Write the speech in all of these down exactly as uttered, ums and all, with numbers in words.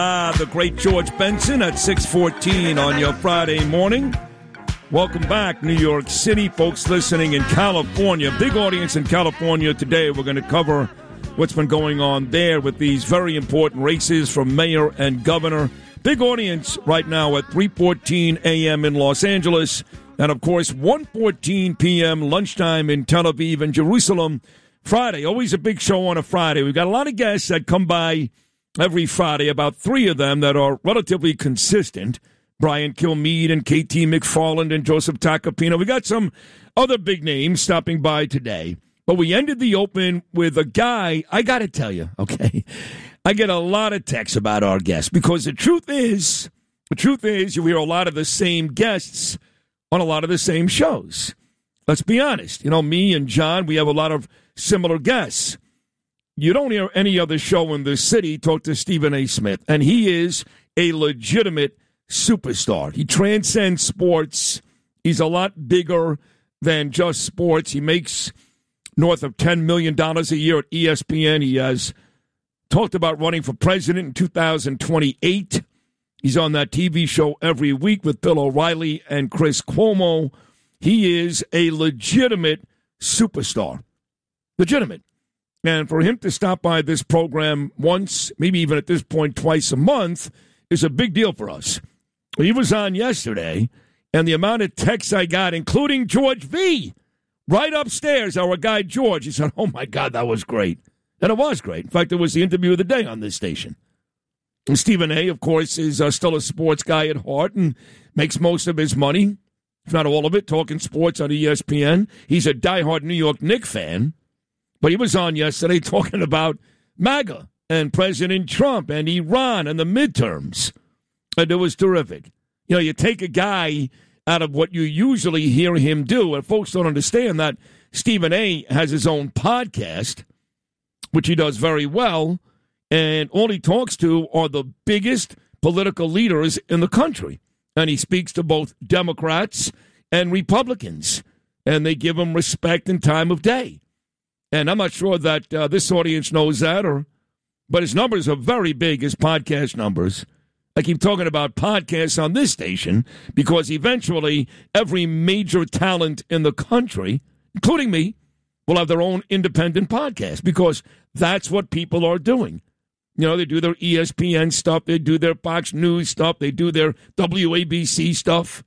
Ah, the great George Benson at six fourteen on your Friday morning. Welcome back, New York City. Folks listening in California. Big audience in California today. We're going to cover what's been going on there with these very important races for mayor and governor. Big audience right now at three fourteen a.m. in Los Angeles. And, of course, one fourteen p.m. lunchtime in Tel Aviv and Jerusalem. Friday, always a big show on a Friday. We've got a lot of guests that come by every Friday, about three of them that are relatively consistent. Brian Kilmeade and K T McFarland and Joseph Tacopina. We got some other big names stopping by today. But we ended the open with a guy, I got to tell you, okay, I get a lot of texts about our guests because the truth is, the truth is you hear a lot of the same guests on a lot of the same shows. Let's be honest. You know, me and John, we have a lot of similar guests. You don't hear any other show in the city talk to Stephen A. Smith, and he is a legitimate superstar. He transcends sports. He's a lot bigger than just sports. He makes north of ten million dollars a year at E S P N. He has talked about running for president in two thousand twenty-eight. He's on that T V show every week with Bill O'Reilly and Chris Cuomo. He is a legitimate superstar. Legitimate. And for him to stop by this program once, maybe even at this point twice a month, is a big deal for us. He was on yesterday, and the amount of texts I got, including George V., right upstairs, our guy George, he said, oh, my God, that was great. And it was great. In fact, it was the interview of the day on this station. And Stephen A., of course, is uh, still a sports guy at heart and makes most of his money, if not all of it, talking sports on E S P N. He's a diehard New York Knicks fan. But he was on yesterday talking about MAGA and President Trump and Iran and the midterms. And it was terrific. You know, you take a guy out of what you usually hear him do, and folks don't understand that Stephen A. has his own podcast, which he does very well, and all he talks to are the biggest political leaders in the country. And he speaks to both Democrats and Republicans, and they give him respect and time of day. And I'm not sure that uh, this audience knows that, or, but his numbers are very big, his podcast numbers. I keep talking about podcasts on this station because eventually every major talent in the country, including me, will have their own independent podcast because that's what people are doing. You know, they do their E S P N stuff, they do their Fox News stuff, they do their W A B C stuff.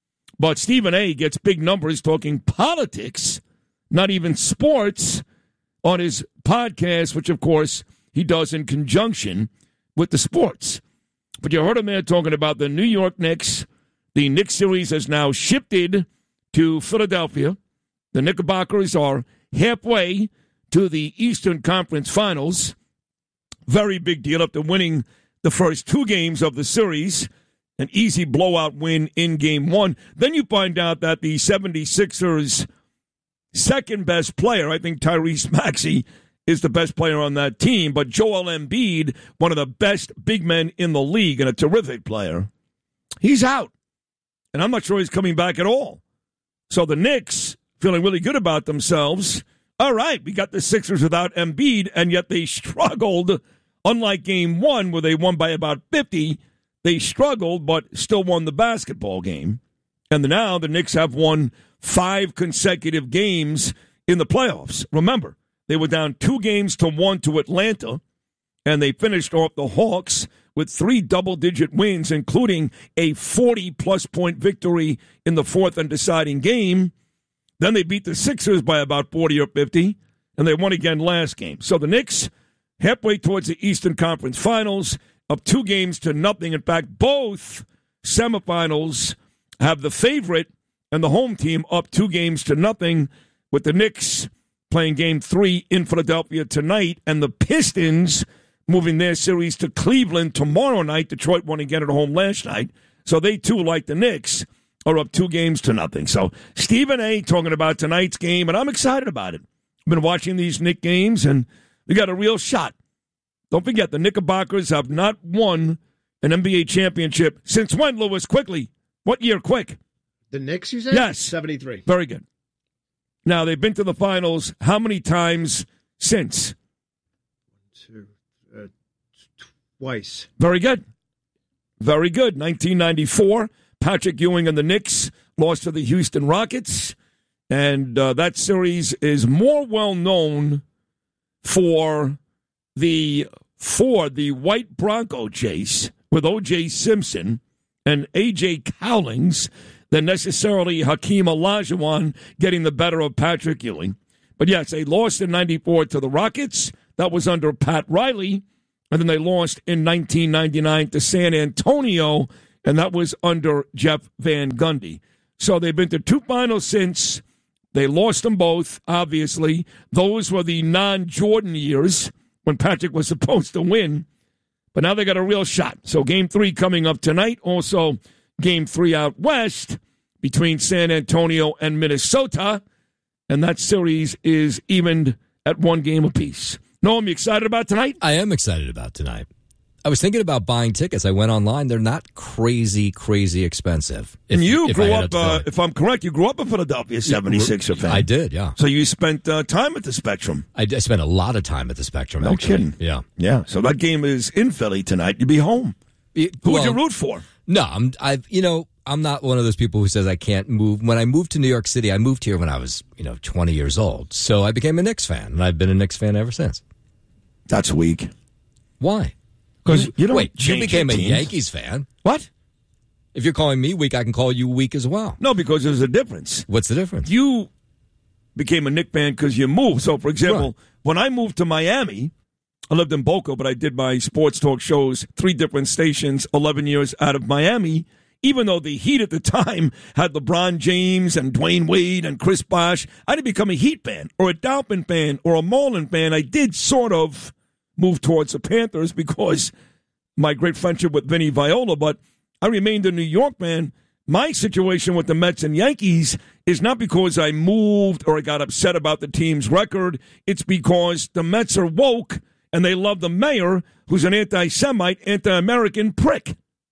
But Stephen A. gets big numbers talking politics, not even sports, on his podcast, which, of course, he does in conjunction with the sports. But you heard him there talking about the New York Knicks. The Knicks series has now shifted to Philadelphia. The Knickerbockers are halfway to the Eastern Conference Finals. Very big deal after winning the first two games of the series. An easy blowout win in game one. Then you find out that the seventy-sixers second best player, I think Tyrese Maxey is the best player on that team, but Joel Embiid, one of the best big men in the league and a terrific player, he's out. And I'm not sure he's coming back at all. So the Knicks, feeling really good about themselves, all right, we got the Sixers without Embiid, and yet they struggled, unlike game one where they won by about fifty, they struggled but still won the basketball game. And now the Knicks have won five consecutive games in the playoffs. Remember, they were down two games to one to Atlanta, and they finished off the Hawks with three double-digit wins, including a forty-plus point victory in the fourth and deciding game. Then they beat the Sixers by about forty or fifty, and they won again last game. So the Knicks, halfway towards the Eastern Conference Finals, up two games to nothing. In fact, both semifinals have the favorite and the home team up two games to nothing, with the Knicks playing game three in Philadelphia tonight, and the Pistons moving their series to Cleveland tomorrow night. Detroit won again at home last night. So they, too, like the Knicks, are up two games to nothing. So Stephen A. talking about tonight's game, and I'm excited about it. I've been watching these Knick games, and we got a real shot. Don't forget, the Knickerbockers have not won an N B A championship since when, Lewis? Quickly. What year? Quick. The Knicks, you said? Yes. seventy-three. Very good. Now, they've been to the finals how many times since? Two, uh, Weiss. Very good. Very good. nineteen ninety-four, Patrick Ewing and the Knicks lost to the Houston Rockets. And uh, that series is more well known for the for the white Bronco chase with O J Simpson and A J Cowlings than necessarily Hakeem Olajuwon getting the better of Patrick Ewing. But yes, they lost in ninety-four to the Rockets. That was under Pat Riley. And then they lost in nineteen ninety-nine to San Antonio, and that was under Jeff Van Gundy. So they've been to two finals since. They lost them both, obviously. Those were the non-Jordan years when Patrick was supposed to win. But now they got a real shot. So game three coming up tonight. Also, game three out west between San Antonio and Minnesota. And that series is evened at one game apiece. Noam, you excited about tonight? I am excited about tonight. I was thinking about buying tickets. I went online. They're not crazy, crazy expensive. If, and you if grew up, uh, if I'm correct, you grew up a Philadelphia seventy-sixer fan. I did, yeah. So you spent uh, time at the Spectrum. I, I spent a lot of time at the Spectrum, no actually. kidding. Yeah. Yeah, so that game is in Philly tonight. You'll be home. It, Who well, would you root for? No, I'm, I've, you know, I'm not one of those people who says I can't move. When I moved to New York City, I moved here when I was, you know, twenty years old. So I became a Knicks fan, and I've been a Knicks fan ever since. That's weak. Why? Because you, you don't wait, you became a teams. Yankees fan. What? If you're calling me weak, I can call you weak as well. No, because there's a difference. What's the difference? You became a Knicks fan because you moved. So, for example, right. when I moved to Miami, I lived in Boca, but I did my sports talk shows, three different stations, eleven years out of Miami. Even though the Heat at the time had LeBron James and Dwayne Wade and Chris Bosh, I didn't become a Heat fan or a Dolphin fan or a Marlin fan. I did sort of move towards the Panthers because my great friendship with Vinny Viola, but I remained a New York man. My situation with the Mets and Yankees is not because I moved or I got upset about the team's record. It's because the Mets are woke and they love the mayor, who's an anti-Semite, anti-American prick.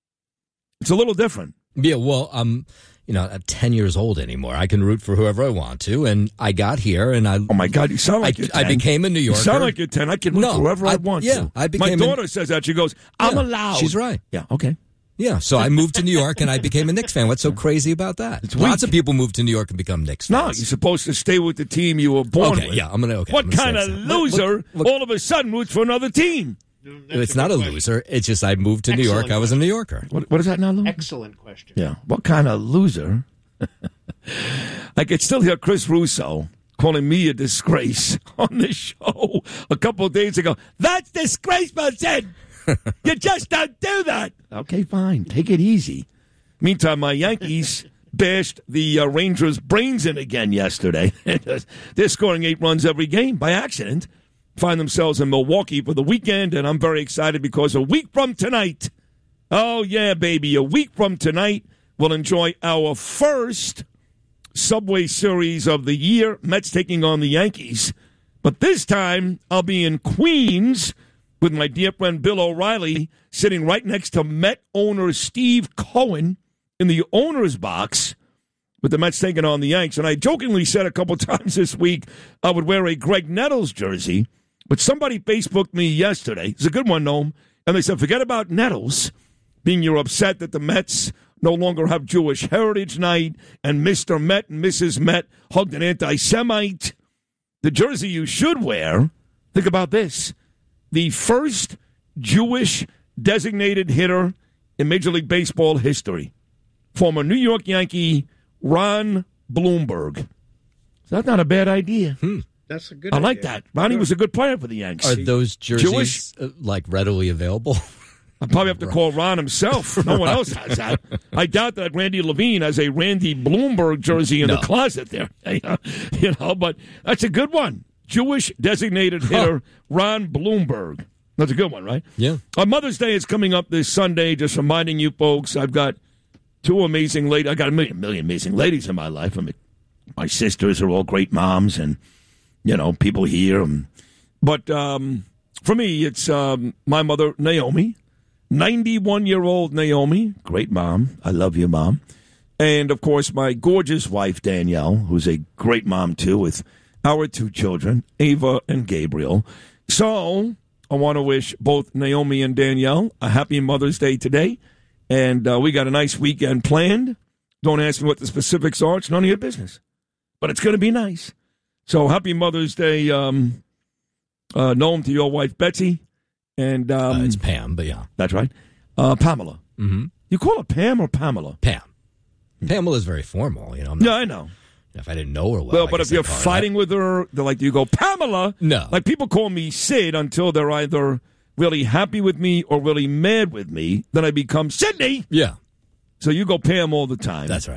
It's a little different. Yeah, well, I'm, you know, not ten years old anymore. I can root for whoever I want to, and I got here, and I. Oh my God, you sound like I, you're ten. I became a New Yorker. You sound like you're ten. I can root no, for whoever I, I want yeah, to. I became my daughter a, says that. She goes, "I'm yeah, allowed." She's right. Yeah. Okay. Yeah, so I moved to New York, and I became a Knicks fan. What's so crazy about that? It's Lots weak. of people move to New York and become Knicks No, fans. you're supposed to stay with the team you were born okay, with. yeah, I'm gonna. Okay, what I'm gonna kind of say that. loser Look, look, all of a sudden roots for another team? That's it's a not a question. loser. It's just I moved to Excellent New York. I was a New Yorker. What, what is that now, Lou? Excellent question. Yeah. What kind of loser? I could still hear Chris Russo calling me a disgrace on this show a couple of days ago. That's disgraceful, Sid. You just don't do that. Okay, fine. Take it easy. Meantime, my Yankees bashed the uh, Rangers' brains in again yesterday. They're scoring eight runs every game by accident. Find themselves in Milwaukee for the weekend, and I'm very excited because a week from tonight, oh, yeah, baby, a week from tonight, we'll enjoy our first Subway Series of the year. Mets taking on the Yankees. But this time, I'll be in Queens with my dear friend Bill O'Reilly, sitting right next to Met owner Steve Cohen in the owner's box with the Mets taking on the Yanks. And I jokingly said a couple times this week I would wear a Greg Nettles jersey, but somebody Facebooked me yesterday. It's a good one, Noam. And they said, forget about Nettles, being you're upset that the Mets no longer have Jewish Heritage Night and Mister Met and Missus Met hugged an anti-Semite. The jersey you should wear, think about this, the first Jewish designated hitter in Major League Baseball history, former New York Yankee Ron Blomberg. So that's not a bad idea. Hmm. That's a good I idea. like that. Ronnie Sure. was a good player for the Yanks. Are those jerseys Jewish? uh, like readily available? I probably have to call Ron himself. No one else has that. I doubt that Randy Levine has a Randy Bloomberg jersey in No. the closet there. You know, but that's a good one. Jewish designated hitter Ron Bloomberg. That's a good one, right? Yeah. On Mother's Day is coming up this Sunday. Just reminding you folks, I've got two amazing ladies. I got a million, million amazing ladies in my life. I mean, my sisters are all great moms, and you know, people here. Um, but um, for me, it's um, my mother, Naomi, ninety-one-year-old Naomi, great mom. I love you, Mom. And, of course, my gorgeous wife, Danielle, who's a great mom, too, with our two children, Ava and Gabriel. So I want to wish both Naomi and Danielle a happy Mother's Day today. And uh, we got a nice weekend planned. Don't ask me what the specifics are. It's none of your business. But it's going to be nice. So happy Mother's Day, um, uh, Noam, to your wife, Betsy. And um, uh, it's Pam, but yeah. That's right. Uh, Pamela. Mm-hmm. You call her Pam or Pamela? Pam. Pamela is very formal. You know. I'm not, yeah, I know. If I didn't know her well. Well, I but if you're fighting with her, they're like, do you go, Pamela? No. Like people call me Sid until they're either really happy with me or really mad with me. Then I become Sydney. Yeah. So you go Pam all the time. That's right.